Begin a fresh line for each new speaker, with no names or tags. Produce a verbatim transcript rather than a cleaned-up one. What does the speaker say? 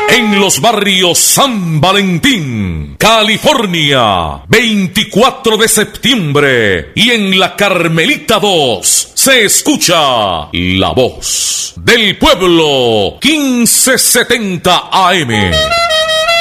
En los barrios San Valentín, California, veinticuatro de septiembre, y en la Carmelita dos se escucha La Voz del Pueblo, quince setenta A M.